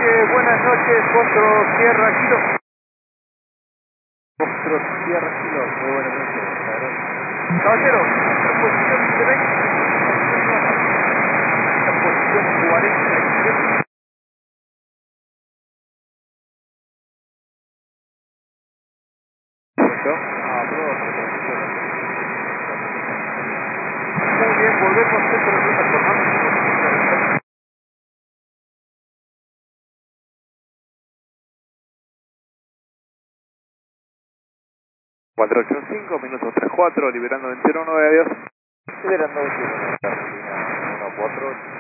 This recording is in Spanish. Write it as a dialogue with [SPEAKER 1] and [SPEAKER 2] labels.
[SPEAKER 1] buenas noches, Foxtrot Sierra Kilo. Foxtrot Sierra Kilo, muy buenas noches. Caballero, posición de 20, posición 47. Muy bien, volvemos centro de ruta formando. 485, minuto 34, liberando 209, adiós. Liberando 21, Carolina 14.